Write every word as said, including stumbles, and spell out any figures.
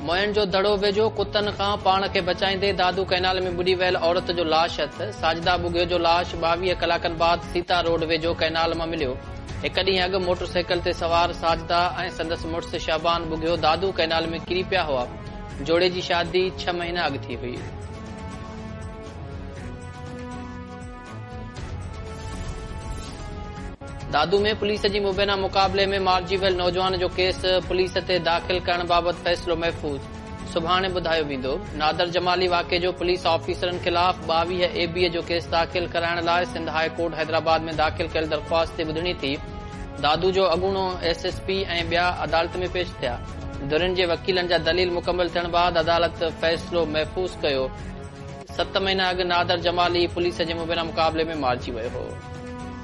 मोयन जो दड़ो वेझो कुतनि खां पाण खे बचाईंदे दादू कैनाल में बुॾी वियल औरत जो लाश हथ। साजिदा बुॻियो जो लाश ॿावीह कलाकनि बाद सीता रोड वेझो कैनाल मां मिलियो। हिक ॾींहुं अॻु मोटरसाइकिल ते सवार साजिदा ऐं संदसि मुड़ुस शाबान बुॻियो दादू कैनाल में किरी पिया हुआ। जोड़े जी शादी छह महीना अॻु थी हुई। दादू में पुलिस जी मुबैना मुक़ाबले में मारिजी वियल नौजवान जो केस पुलिस ते दाख़िल करण बाबति फ़ैसिलो महफ़ूज़। सुभाणे ॿुधायो वेंदो। नादर जमाली वाक़े जो पुलिस ऑफिसरनि ख़िलाफ़ ॿावीह ए बी जो केस दाख़िल कराइण लाइ सिंध हाई कोर्ट हैदराबाद में दाख़िल कयल दरख़्वास्त ते ॿुधणी थी। दादू जो अॻूणो एस एस पी ऐं ॿिया अदालत में पेश थिया। धुरियुनि जे वकीलनि जा दलील मुकमल थियण बाद अदालत फ़ैसिलो महफ़ूज़ कयो। सत महीना अॻु नादर जमाली पुलिस जे मुबैना मुक़ाबले में मारिजी वियो हो।